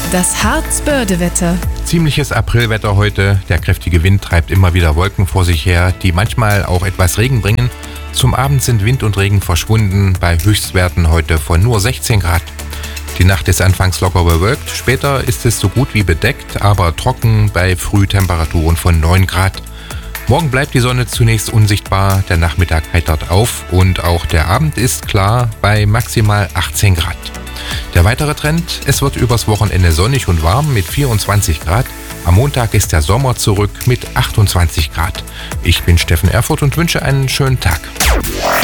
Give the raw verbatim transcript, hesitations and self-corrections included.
Das Harzbörde-Wetter. Ziemliches Aprilwetter heute. Der kräftige Wind treibt immer wieder Wolken vor sich her, die manchmal auch etwas Regen bringen. Zum Abend sind Wind und Regen verschwunden, bei Höchstwerten heute von nur sechzehn Grad. Die Nacht ist anfangs locker bewölkt, später ist es so gut wie bedeckt, aber trocken bei Frühtemperaturen von neun Grad. Morgen bleibt die Sonne zunächst unsichtbar, der Nachmittag heitert auf und auch der Abend ist klar bei maximal achtzehn Grad. Der weitere Trend, es wird übers Wochenende sonnig und warm mit vierundzwanzig Grad. Am Montag ist der Sommer zurück mit achtundzwanzig Grad. Ich bin Steffen Erfurt und wünsche einen schönen Tag.